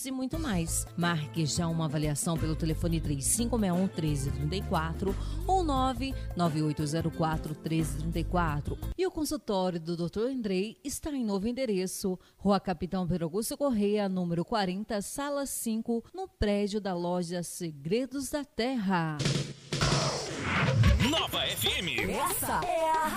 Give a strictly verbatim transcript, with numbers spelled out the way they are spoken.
e muito mais. Marque já uma avaliação pelo telefone três cinco seis um, um três três quatro ou nove nove oito zero quatro, um três três quatro. E o consultório do doutor Andrei está em novo endereço, Rua Capitão Pedro Augusto Correia, número quarenta, sala cinco, no prédio da loja Segredos da Terra. Nova F M. Essa é a